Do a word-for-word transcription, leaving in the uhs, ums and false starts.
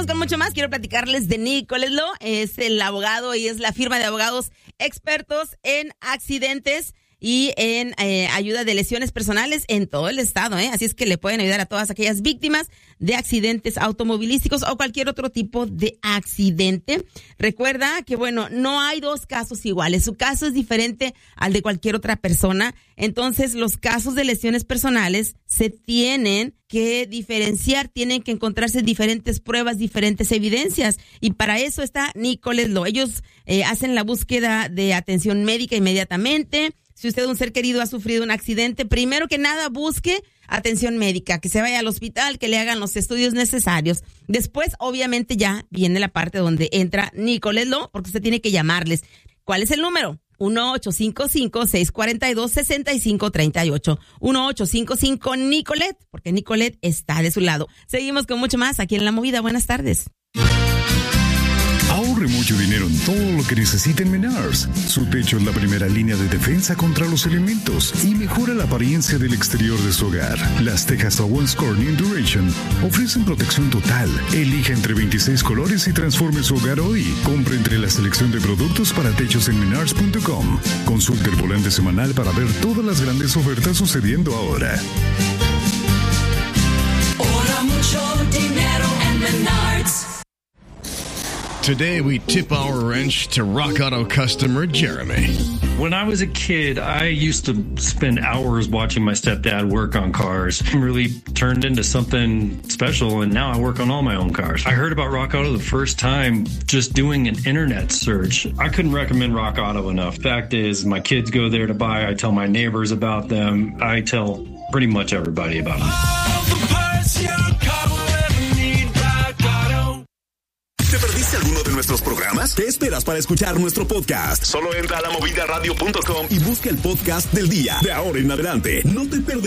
Seguimos con mucho más. Quiero platicarles de Nicholas Law. Es el abogado y es la firma de abogados expertos en accidentes y en eh, ayuda de lesiones personales en todo el estado, ¿eh? Así es que le pueden ayudar a todas aquellas víctimas de accidentes automovilísticos o cualquier otro tipo de accidente. Recuerda que, bueno, no hay dos casos iguales. Su caso es diferente al de cualquier otra persona. Entonces, los casos de lesiones personales se tienen que diferenciar, tienen que encontrarse diferentes pruebas, diferentes evidencias. Y para eso está Nicholas Law. Ellos eh, hacen la búsqueda de atención médica inmediatamente. Si usted, un ser querido, ha sufrido un accidente, primero que nada busque atención médica, que se vaya al hospital, que le hagan los estudios necesarios. Después, obviamente, ya viene la parte donde entra Nicholas Law, porque usted tiene que llamarles. ¿Cuál es el número? uno ocho cinco cinco, seis cuatro dos, seis cinco tres ocho. uno ocho cinco cinco Nicolette, porque Nicolette está de su lado. Seguimos con mucho más aquí en La Movida. Buenas tardes. Ahorre mucho dinero en todo lo que necesita en Menards. Su techo es la primera línea de defensa contra los elementos y mejora la apariencia del exterior de su hogar. Las tejas Owens Corning Duration ofrecen protección total. Elija entre veintiséis colores y transforme su hogar hoy. Compre entre la selección de productos para techos en menards punto com. Consulte el volante semanal para ver todas las grandes ofertas sucediendo ahora. Ahorra mucho dinero en Menards. Today, we tip our wrench to Rock Auto customer Jeremy. When I was a kid, I used to spend hours watching my stepdad work on cars. It really turned into something special, and now I work on all my own cars. I heard about Rock Auto the first time just doing an internet search. I couldn't recommend Rock Auto enough. Fact is, my kids go there to buy. I tell my neighbors about them. I tell pretty much everybody about them. All the parts your car will ever need, Rock Auto. ¿Te perdiste alguno de nuestros programas? ¿Qué esperas para escuchar nuestro podcast? Solo entra a la movida radio punto com y busca el podcast del día. De ahora en adelante, no te perderás.